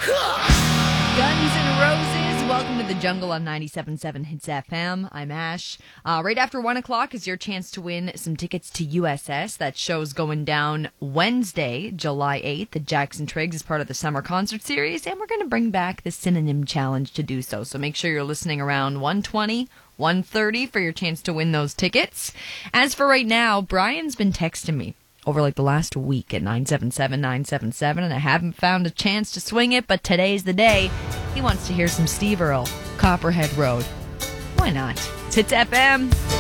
Guns N' Roses, welcome to the jungle on 97.7 Hits FM. I'm Ash. Right after 1 o'clock is your chance to win some tickets to USS. That show's going down Wednesday, July 8th at Jackson Triggs as part of the summer concert series, and we're going to bring back the Synonym Challenge to do so. So make sure you're listening around 1:20, 1:30 for your chance to win those tickets. As for right now, Brian's been texting me over like the last week at 977-977, and I haven't found a chance to swing it, but today's the day. He wants to hear some Steve Earle, Copperhead Road. Why not? It's Hits FM.